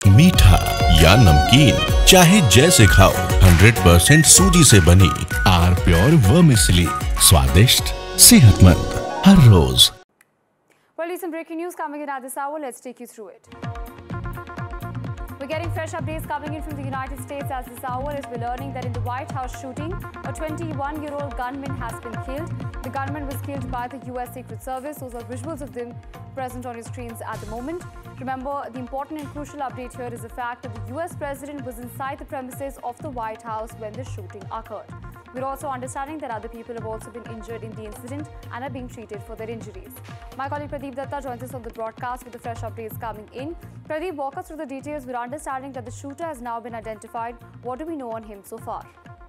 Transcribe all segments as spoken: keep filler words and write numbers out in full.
मीठा या नमकीन, चाहे जैसे खाओ, हंड्रेड परसेंट सूजी से बनी आर प्योर वर्मिसेली, स्वादिष्ट, सेहतमंद हर रोज। Well, some breaking news coming in at this hour. Let's take you through it. We're getting fresh updates coming in from the United States as this hour as we're learning that in the White House shooting, a twenty-one-year-old gunman has been killed. The gunman was killed by the U S Secret Service. Those are visuals of them present on your screens at the moment. Remember, the important and crucial update here is the fact that the U S President was inside the premises of the White House when the shooting occurred. We're also understanding that other people have also been injured in the incident and are being treated for their injuries. My colleague Pradeep Datta joins us on the broadcast with the fresh updates coming in. Pradeep, walk us through the details. We're understanding that the shooter has now been identified. What do we know on him so far?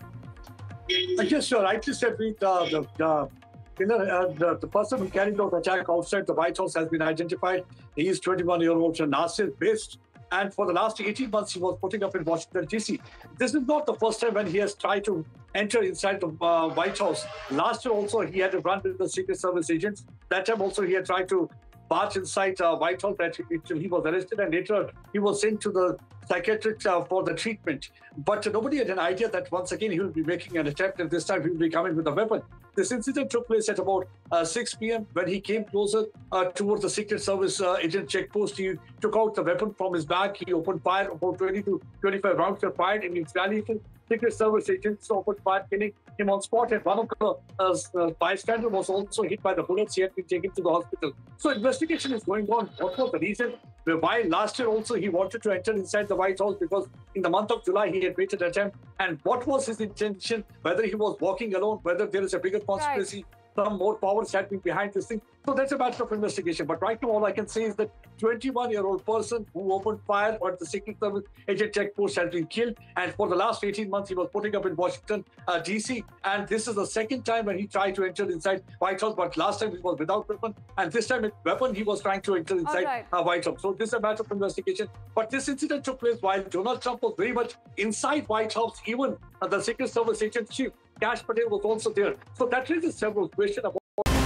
Yes, sure. Rightly said, Preet, uh, the, uh, you know, uh, the, the person who carried out the attack outside the White House has been identified. He is twenty-one-year-old Nasir based. And for the last eighteen months, he was putting up in Washington, D C. This is not the first time when he has tried to enter inside the uh, White House. Last year also, he had a run with the Secret Service agents. That time also, he had tried to march inside uh, White House that he, he was arrested, and later he was sent to the psychiatrist uh, for the treatment. But uh, nobody had an idea that once again he will be making an attempt, and this time he will be coming with a weapon. This incident took place at about uh, six p m when he came closer uh, towards the Secret Service uh, agent checkpost. He took out the weapon from his bag. He opened fire. About twenty to twenty-five rounds were fired in retaliation. Secret Service agents opened fire, killing him on spot. And one of the uh, uh, bystanders was also hit by the bullets. He had been taken to the hospital. So investigation is going on. What was the reason? Why last year also he wanted to enter inside the White House, because in the month of July he had made an attempt. And what was his intention? Whether he was walking alone, whether there is a bigger conspiracy, right, some more powers had been behind this thing. So that's a matter of investigation. But right now, all I can say is that twenty-one-year-old person who opened fire at the Secret Service agent checkpost has been killed. And for the last eighteen months, he was putting up in Washington, uh, D C. And this is the second time when he tried to enter inside White House. But last time he was without weapon. And this time with weapon, he was trying to enter inside right. uh, White House. So this is a matter of investigation. But this incident took place while Donald Trump was very much inside White House. Even uh, the Secret Service agent chief, Kash Patel, was also there. So that raises several questions about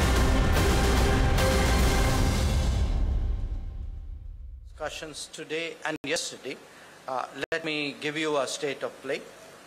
discussions today and yesterday. Uh, let me give you a state of play.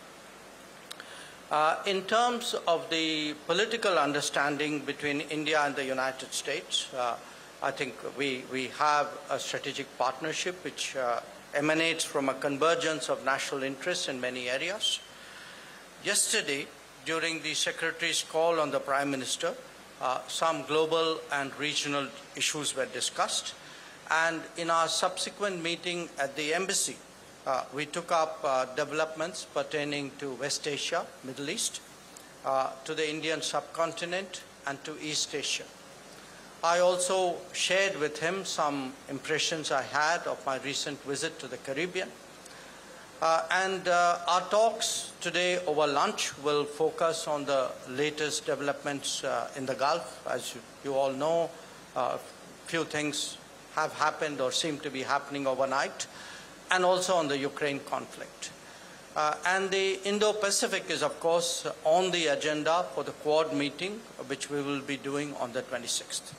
Uh, in terms of the political understanding between India and the United States, uh, I think we, we have a strategic partnership which uh, emanates from a convergence of national interests in many areas. Yesterday, during the Secretary's call on the Prime Minister, uh, some global and regional issues were discussed. And in our subsequent meeting at the embassy, uh, we took up uh, developments pertaining to West Asia, Middle East, uh, to the Indian subcontinent, and to East Asia. I also shared with him some impressions I had of my recent visit to the Caribbean. Uh, and uh, our talks today over lunch will focus on the latest developments uh, in the Gulf. As you, you all know, a uh, few things have happened or seem to be happening overnight, and also on the Ukraine conflict. Uh, and the Indo-Pacific is, of course, on the agenda for the Quad meeting, which we will be doing on the twenty-sixth.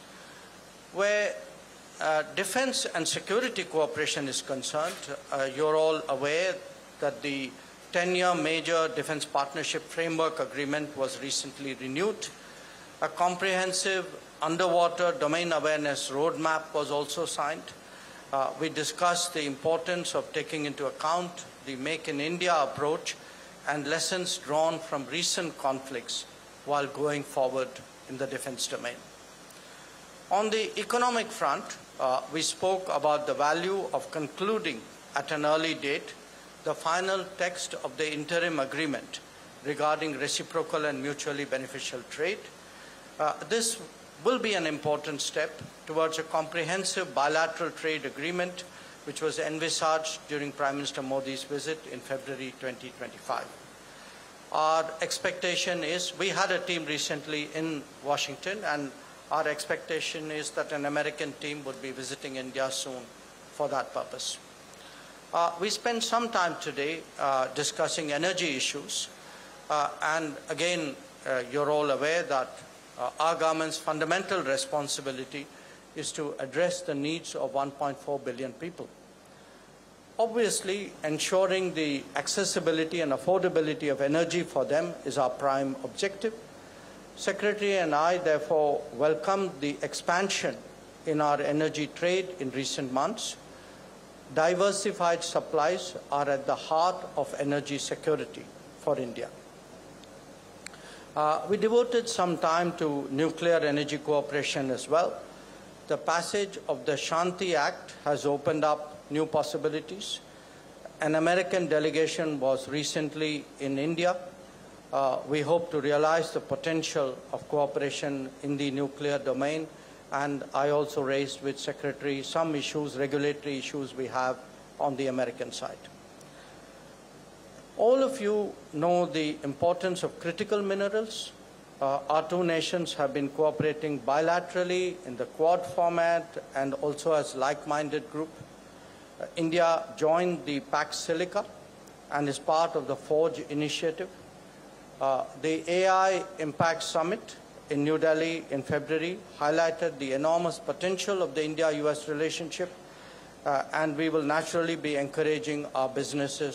Where uh, defense and security cooperation is concerned, uh, you're all aware that the ten-year major defense partnership framework agreement was recently renewed. A comprehensive underwater domain awareness roadmap was also signed. Uh, we discussed the importance of taking into account the Make in India approach and lessons drawn from recent conflicts while going forward in the defense domain. On the economic front, uh, we spoke about the value of concluding at an early date the final text of the interim agreement regarding reciprocal and mutually beneficial trade. Uh, this will be an important step towards a comprehensive bilateral trade agreement which was envisaged during Prime Minister Modi's visit in February twenty twenty-five. Our expectation is, we had a team recently in Washington, and our expectation is that an American team would be visiting India soon for that purpose. Uh, we spent some time today uh, discussing energy issues, uh, and again, uh, you're all aware that uh, our government's fundamental responsibility is to address the needs of one point four billion people. obviously, ensuring the accessibility and affordability of energy for them is our prime objective. Secretary and I, therefore, welcome the expansion in our energy trade in recent months. Diversified supplies are at the heart of energy security for India. Uh, we devoted some time to nuclear energy cooperation as well. The passage of the Shanti Act has opened up new possibilities. An American delegation was recently in India. Uh, we hope to realize the potential of cooperation in the nuclear domain, and I also raised with Secretary some issues, regulatory issues we have on the American side. All of you know the importance of critical minerals. Uh, our two nations have been cooperating bilaterally in the Quad format and also as like-minded group. Uh, India joined the Pax Silica and is part of the Forge initiative. Uh, the A I Impact Summit in New Delhi in February highlighted the enormous potential of the India U S relationship, uh, and we will naturally be encouraging our businesses